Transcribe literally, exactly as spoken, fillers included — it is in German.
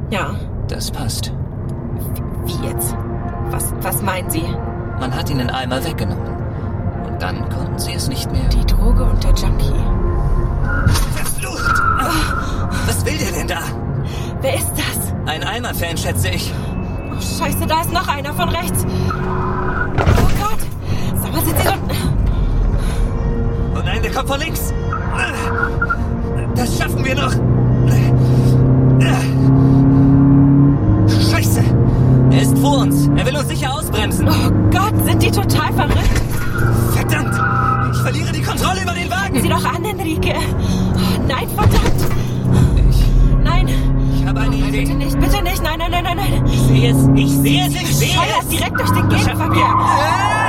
Ja. Das passt. Wie jetzt? Was, was meinen Sie? Man hat ihn in Eimer weggenommen. Und dann konnten sie es nicht mehr. Die Droge und der Junkie. Verflucht! Was will der denn da? Wer ist das? Ein Eimer-Fan, schätze ich. Oh, Scheiße, da ist noch einer von rechts. Oh Gott! Sag mal, sind Sie doch... Oh nein, der kommt von links. Das schaffen wir noch. Scheiße! Er ist vor uns. Er will uns sicher ausbremsen. Oh Gott, sind die total verrückt? Verdammt! Ich verliere die Kontrolle über den Wagen. Sieh doch an, Enrique. Oh, nein, verdammt. Ich, Nein. ich habe eine Oh, Idee. bitte nicht, bitte nicht. Nein, nein, nein, nein, nein. Ich sehe es. Ich sehe es. Ich sehe Scheuert es. direkt durch den Das schaffen Gegenverkehr. wir.